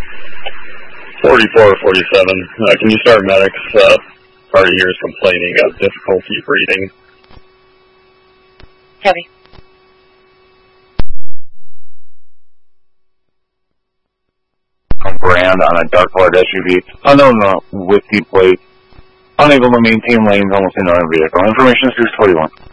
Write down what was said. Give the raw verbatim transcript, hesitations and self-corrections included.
forty-four forty-seven. Uh, can you start medics? Uh, party here is complaining of difficulty breathing. Heavy. Brand on a dark colored S U V, unknown uh, whiskey plate, unable to maintain lanes almost in our vehicle. Information six forty-one.